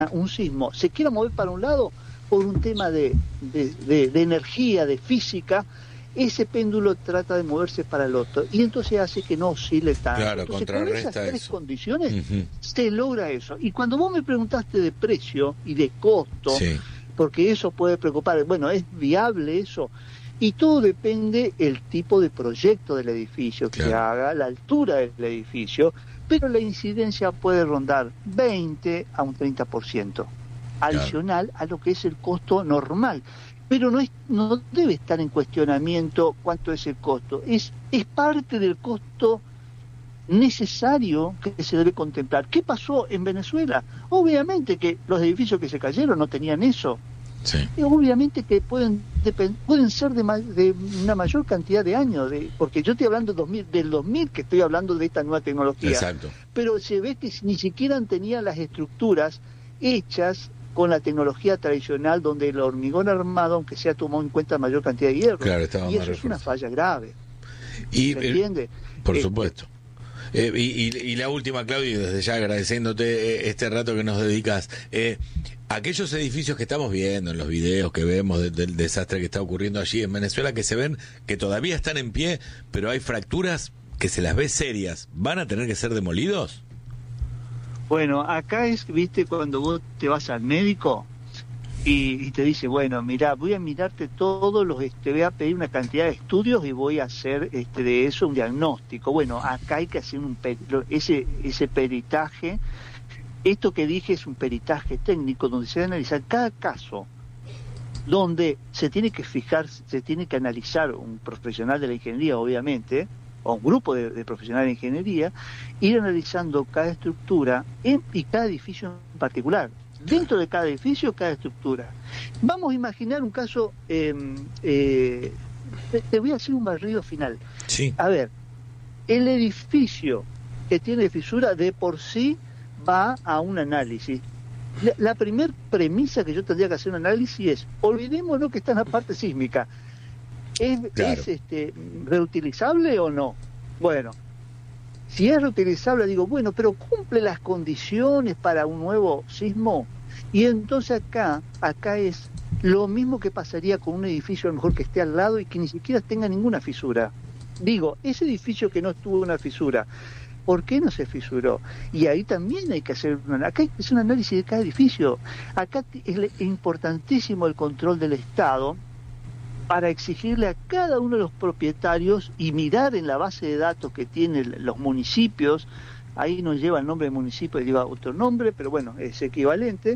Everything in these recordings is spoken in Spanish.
un sismo se quiera mover para un lado por un tema de energía, de física, ese péndulo trata de moverse para el otro y entonces hace que no oscile tanto. Claro, entonces, contrarresta con esas tres eso. condiciones se logra eso. Y cuando vos me preguntaste de precio y de costo, Sí. porque eso puede preocupar, bueno, ¿es viable eso? Y todo depende el tipo de proyecto del edificio que se haga, la altura del edificio, pero la incidencia puede rondar 20 a un 30% adicional a lo que es el costo normal. Pero no debe estar en cuestionamiento cuánto es el costo. Es parte del costo necesario que se debe contemplar. ¿Qué pasó en Venezuela? Obviamente que los edificios que se cayeron no tenían eso. Sí. Y obviamente que pueden ser de una mayor cantidad de años, porque yo estoy hablando del 2000, que estoy hablando de esta nueva tecnología. Exacto. Pero se ve que ni siquiera tenían las estructuras hechas con la tecnología tradicional, donde el hormigón armado, aunque sea, tomó en cuenta mayor cantidad de hierro. Claro, estaba y más eso es una falla grave. Y, ¿Se entiende? Por supuesto. Y la última, Claudio, desde ya agradeciéndote este rato que nos dedicas. Aquellos edificios que estamos viendo en los videos que vemos del desastre que está ocurriendo allí en Venezuela, que se ven que todavía están en pie, pero hay fracturas que se las ve serias, ¿van a tener que ser demolidos? Bueno, acá viste, cuando vos te vas al médico y te dice, bueno, mira, voy a mirarte todos te voy a pedir una cantidad de estudios y voy a hacer de eso un diagnóstico. Bueno, acá hay que hacer ese peritaje. Esto que dije es un peritaje técnico donde se va a analizar cada caso, donde se tiene que analizar un profesional de la ingeniería, obviamente, o un grupo de profesionales de ingeniería, ir analizando cada estructura y cada edificio en particular. Dentro de cada edificio, cada estructura. Vamos a imaginar un caso, te voy a hacer un barrido final. Sí. A ver, el edificio que tiene fisura de por sí va a un análisis. La primer premisa que yo tendría que hacer un análisis es, olvidémonos que está en la parte sísmica. ¿Es reutilizable o no? Bueno, si es reutilizable, digo, bueno, pero cumple las condiciones para un nuevo sismo. Y entonces acá es lo mismo que pasaría con un edificio a lo mejor que esté al lado y que ni siquiera tenga ninguna fisura. Digo, ese edificio que no tuvo una fisura, ¿por qué no se fisuró? Y ahí también hay que hacer acá es un análisis de cada edificio. Acá es importantísimo el control del Estado para exigirle a cada uno de los propietarios y mirar en la base de datos que tienen los municipios, ahí no lleva el nombre de municipio, lleva otro nombre, pero bueno, es equivalente,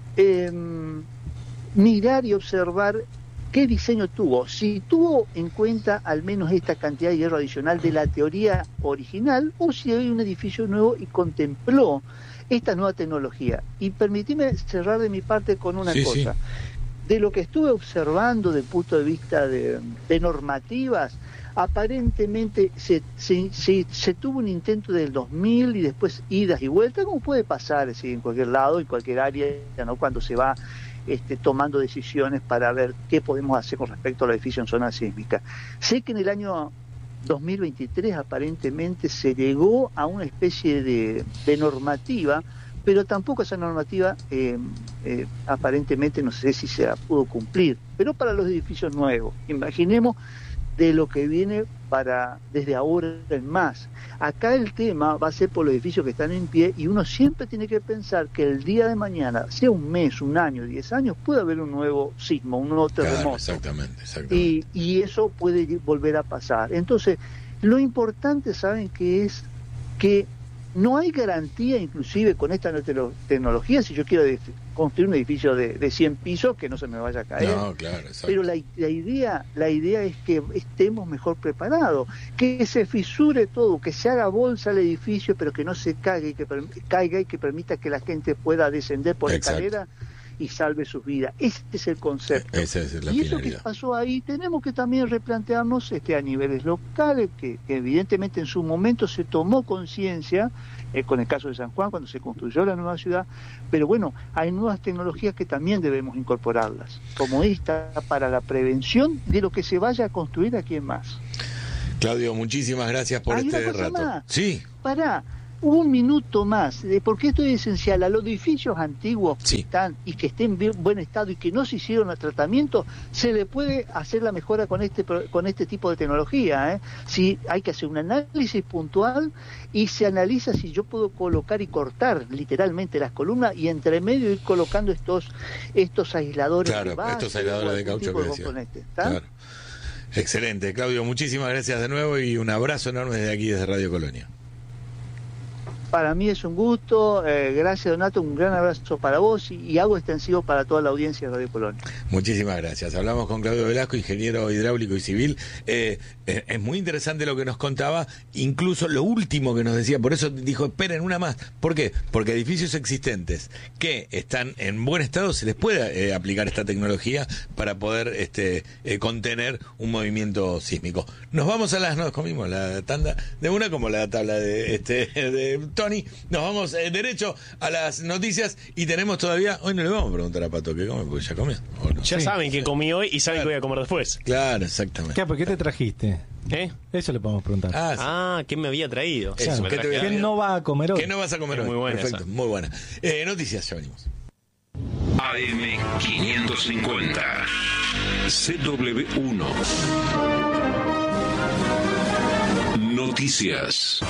mirar y observar qué diseño tuvo, si tuvo en cuenta al menos esta cantidad de hierro adicional de la teoría original, o si hay un edificio nuevo y contempló esta nueva tecnología. Y permitime cerrar de mi parte con una cosa. Sí. De lo que estuve observando desde el punto de vista de normativas, aparentemente se tuvo un intento del 2000 y después idas y vueltas, como puede pasar en cualquier lado, en cualquier área, ¿no? Cuando se va tomando decisiones para ver qué podemos hacer con respecto al edificio en zona sísmica. Sé que en el año 2023 aparentemente se llegó a una especie de normativa, pero tampoco esa normativa aparentemente no sé si se pudo cumplir, pero para los edificios nuevos, imaginemos de lo que viene desde ahora en más. Acá el tema va a ser por los edificios que están en pie y uno siempre tiene que pensar que el día de mañana, sea un mes, un año, 10 años, puede haber un nuevo sismo, un nuevo terremoto. Claro, exactamente. Y eso puede volver a pasar. Entonces, lo importante, ¿saben qué es? Que no hay garantía, inclusive con esta tecnología, si yo quiero construir un edificio de 100 pisos, que no se me vaya a caer. No, claro, exacto. Pero la idea es que estemos mejor preparados, que se fisure todo, que se haga bolsa el edificio, pero que no se caiga y que permita que la gente pueda descender por escalera y salve sus vidas. Este es el concepto. Esa es la y finalidad. eso que pasó ahí, tenemos que también replantearnos a niveles locales, que evidentemente en su momento se tomó conciencia, con el caso de San Juan, cuando se construyó la nueva ciudad, pero bueno, hay nuevas tecnologías que también debemos incorporarlas, como esta, para la prevención de lo que se vaya a construir aquí en más. Claudio, muchísimas gracias por este rato. Más. Sí. un minuto más, porque esto es esencial. A los edificios antiguos que están y que estén en buen estado y que no se hicieron el tratamiento, se le puede hacer la mejora con este tipo de tecnología. Si hay que hacer un análisis puntual y se analiza si yo puedo colocar y cortar literalmente las columnas y entre medio ir colocando estos aisladores. Claro, estos aisladores de caucho que decía. Claro. Excelente, Claudio, muchísimas gracias de nuevo y un abrazo enorme desde aquí, desde Radio Colonia. Para mí es un gusto, gracias Donato, un gran abrazo para vos y hago extensivo para toda la audiencia de Radio Colonia. Muchísimas gracias. Hablamos con Claudio Velasco, ingeniero hidráulico y civil. Es muy interesante lo que nos contaba, incluso lo último que nos decía, por eso dijo, esperen una más. ¿Por qué? Porque edificios existentes que están en buen estado se les puede aplicar esta tecnología para poder contener un movimiento sísmico. Nos comimos la tanda de una como la tabla de Tony, nos vamos derecho a las noticias y tenemos todavía, hoy no le vamos a preguntar a Pato qué come, porque ya comió. No? Ya saben que comí hoy y saben que voy a comer después. Claro, exactamente. ¿Por qué te trajiste? Eso le podemos preguntar. ¿Qué me había traído? Claro, ¿qué no va a comer hoy? ¿Qué no vas a comer hoy? Muy buena. Perfecto, muy buena. Noticias, ya venimos. AM550 CW1 Noticias.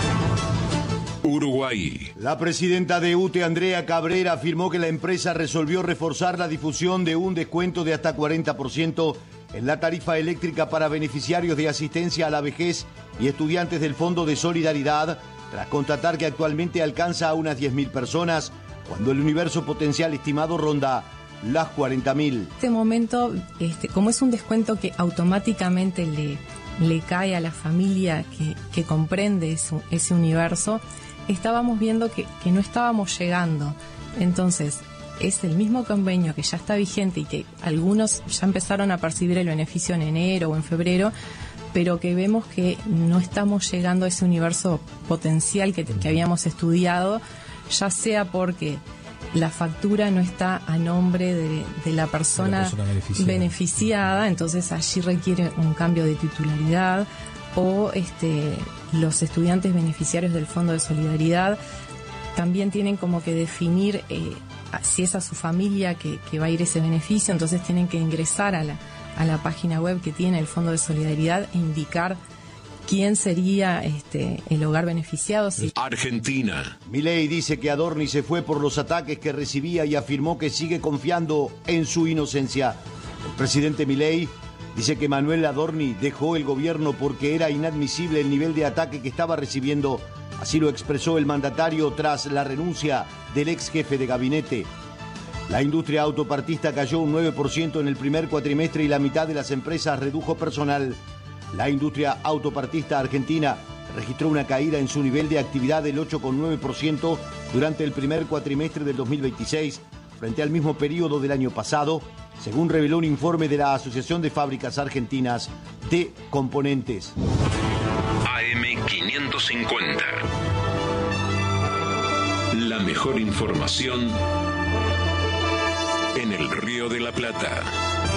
Uruguay. La presidenta de UTE, Andrea Cabrera, afirmó que la empresa resolvió reforzar la difusión de un descuento de hasta 40% en la tarifa eléctrica para beneficiarios de asistencia a la vejez y estudiantes del Fondo de Solidaridad, tras constatar que actualmente alcanza a unas 10.000 personas, cuando el universo potencial estimado ronda las 40.000. En este momento, como es un descuento que automáticamente le cae a la familia que comprende ese universo, estábamos viendo que no estábamos llegando. Entonces, es el mismo convenio que ya está vigente y que algunos ya empezaron a percibir el beneficio en enero o en febrero, pero que vemos que no estamos llegando a ese universo potencial que habíamos estudiado, ya sea porque la factura no está a nombre de la persona beneficiada, entonces allí requiere un cambio de titularidad, o los estudiantes beneficiarios del Fondo de Solidaridad también tienen como que definir si es a su familia que va a ir ese beneficio, entonces tienen que ingresar a la página web que tiene el Fondo de Solidaridad e indicar quién sería el hogar beneficiado. Sí. Argentina. Milei dice que Adorni se fue por los ataques que recibía y afirmó que sigue confiando en su inocencia. El presidente Milei dice que Manuel Adorni dejó el gobierno porque era inadmisible el nivel de ataque que estaba recibiendo. Así lo expresó el mandatario tras la renuncia del ex jefe de gabinete. La industria autopartista cayó un 9% en el primer cuatrimestre y la mitad de las empresas redujo personal. La industria autopartista argentina registró una caída en su nivel de actividad del 8,9% durante el primer cuatrimestre del 2026, frente al mismo periodo del año pasado, según reveló un informe de la Asociación de Fábricas Argentinas de Componentes. AM550. La mejor información en el Río de la Plata.